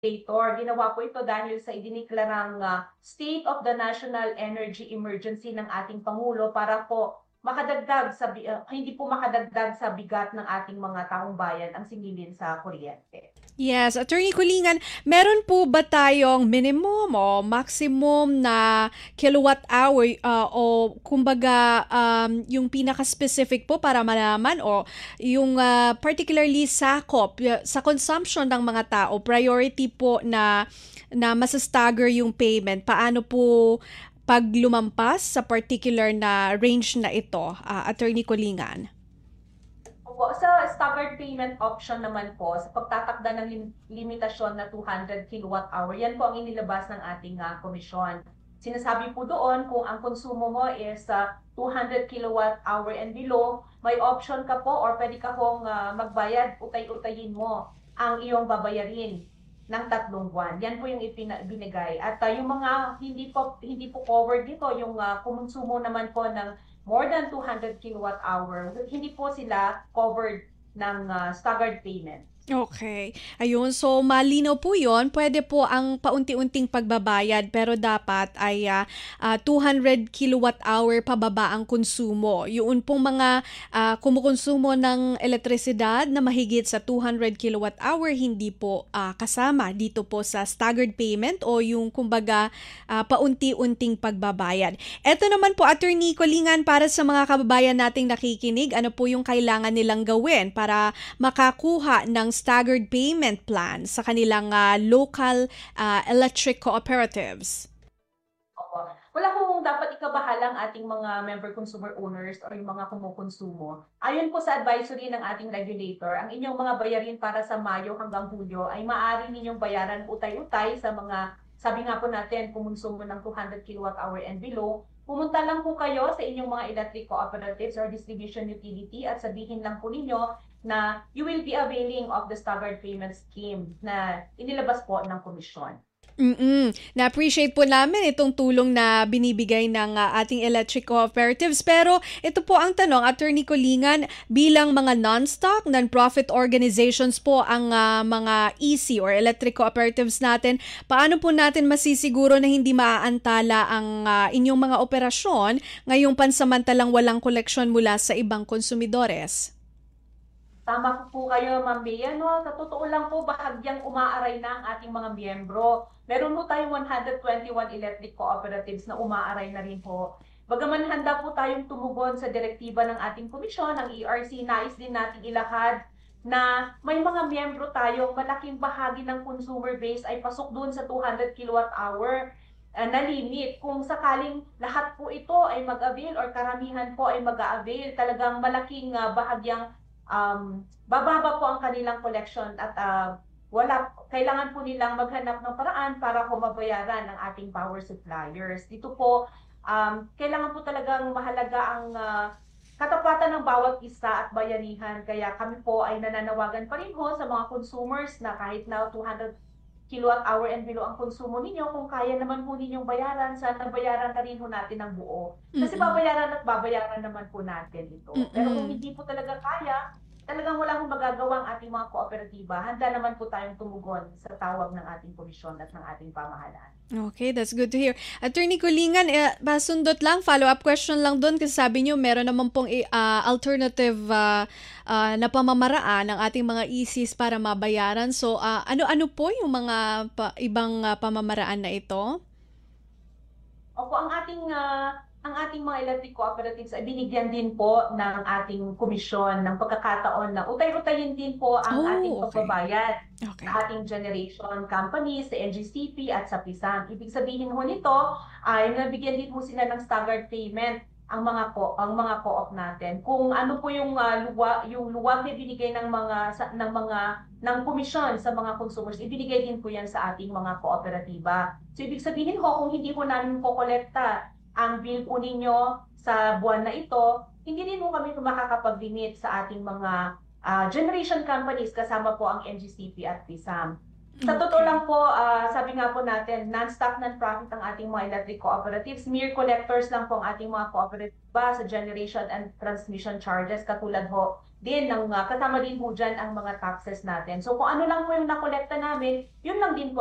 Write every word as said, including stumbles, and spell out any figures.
regulator. Ginawa po ito dahil sa idiniklarang ah, State of the National Energy Emergency ng ating Pangulo para po makadagdag sa bi- ah, hindi po makadagdag sa bigat ng ating mga taong bayan ang singilin sa kuryente. Yes, Attorney Kulingan, meron po ba tayong minimum o maximum na kilowatt hour ah, o kumbaga um, yung pinaka-specific po para malaman o yung ah, particularly sakop y- sa consumption ng mga tao, priority po na na masastagger yung payment. Paano po pag lumampas sa particular na range na ito, ah, Attorney Kulingan? Opo, sa staggered payment option naman po, sa pagtatakda ng lim- limitasyon na two hundred kilowatt hour, yan po ang inilabas ng ating ah, komisyon. Sinasabi po doon kung ang konsumo mo is uh, two hundred kilowatt hour and below, may option ka po or pwede ka pong ah, magbayad, utay-utayin mo ang iyong babayarin ng tatlong buwan. Yan po yung ibinigay. At uh, yung mga hindi po hindi po covered dito, yung uh, kumonsumo naman po ng more than two hundred kilowatt hour, hindi po sila covered ng uh, staggered payment. Okay. Ayun, so malinaw po 'yon. Pwede po ang paunti-unting pagbabayad pero dapat ay ah, ah, two hundred kilowatt hour pababa ang konsumo. Yun pong mga ah, kumukonsumo ng elektrisidad na mahigit sa two hundred kilowatt hour hindi po ah, kasama dito po sa staggered payment o yung kumbaga ah, paunti-unting pagbabayad. Eto naman po, Attorney Kolingan, para sa mga kababayan nating nakikinig, ano po yung kailangan nilang gawin para makakuha ng staggered payment plan sa kanilang ah, local ah, electric cooperatives? Opo. Wala pong dapat ikabahalang ating mga member consumer owners or yung mga kumukonsumo. Ayon po sa advisory ng ating regulator, ang inyong mga bayarin para sa Mayo hanggang Hulyo ay maaari ninyong bayaran utay-utay sa mga, sabi nga po natin, kumonsumo ng two hundred kilowatt hour and below. Pumunta lang po kayo sa inyong mga electric cooperatives or distribution utility at sabihin lang po ninyo na you will be availing of the staggered payment scheme na inilabas po ng komisyon. Mm. Na-appreciate po namin itong tulong na binibigay ng ah, ating electric cooperatives. Pero ito po ang tanong, Attorney Kolingan, bilang mga non-stock, non-profit organizations po ang ah, mga E C or electric cooperatives natin, paano po natin masisiguro na hindi maaantala ang ah, inyong mga operasyon ngayong pansamantalang walang koleksyon mula sa ibang konsumidores? Tama po kayo, Ma'am Bea, no? Sa totoo lang po, bahagyang umaaray na ang ating mga miyembro. Meron po tayong one hundred twenty-one electric cooperatives na umaaray na rin po. Bagaman handa po tayong tumugon sa direktiba ng ating komisyon, ng E R C, nais din nating ilahad na may mga miyembro tayong malaking bahagi ng consumer base ay pasok doon sa two hundred kilowatt hour uh, na limit. Kung sakaling lahat po ito ay mag-avail or karamihan po ay mag-avail, talagang malaking uh, bahagyang um, bababa po ang kanilang collection at uh, wala, kailangan po nilang maghanap ng paraan para po mabayaran ng ating power suppliers. Dito po, um, kailangan po talagang mahalaga ang uh, katapatan ng bawat isa at bayanihan. Kaya kami po ay nananawagan pa rin ho sa mga consumers na kahit na two hundred kilowatt hour and below ang konsumo ninyo, kung kaya naman po ninyong bayaran, sana bayaran na rin ho natin ng buo. Kasi Mm-mm. babayaran at babayaran naman po natin ito. Pero kung Mm-mm. hindi po talaga kaya, talagang wala akong magagawa ang ating mga kooperatiba. Handa naman po tayong tumugon sa tawag ng ating komisyon at ng ating pamahalaan. Okay, that's good to hear. Attorney Kulingan, eh, basundot lang, follow-up question lang doon kasi sabi niyo meron naman pong eh, ah, alternative ah, ah, na pamamaraan ng ating mga E Cs para mabayaran. So, ah, ano-ano po yung mga pa- ibang ah, pamamaraan na ito? Opo, ang ating ah, ang ating mga electric cooperatives ay binigyan din po ng ating komisyon ng pagkakataon na utay-utayin din po ang ating Oh, okay. pagbabayad sa Okay. ating generation companies, sa N G C P at sa PISAM. Ibig sabihin ho nito ay nabigyan din po sila ng staggered payment ang mga ko ang mga co-op natin. Kung ano po yung uh, luwa, yung luwag na binigay ng mga sa, ng mga ng komisyon sa mga consumers, ibinigay din po yan sa ating mga kooperatiba. So ibig sabihin ho, kung hindi po namin po kolekta ang bill po ninyo sa buwan na ito, hindi rin mo kami makakapag-limit sa ating mga uh, generation companies kasama po ang N G C P at PISAM. Sa totoo Okay. lang po, ah, sabi nga po natin, non-stock, non-profit ang ating mga electric cooperatives. Mere collectors lang po ang ating mga cooperative ba sa generation and transmission charges. Katulad ho din ng, ah, kasama din po dyan ang mga taxes natin. So kung ano lang po yung nakolekta namin, yun lang din po